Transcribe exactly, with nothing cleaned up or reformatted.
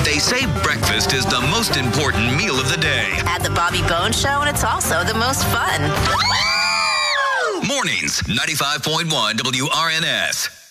They say breakfast is the most important meal of the day. Add the Bobby Bones Show, and it's also the most fun. Mornings, ninety-five point one W R N S.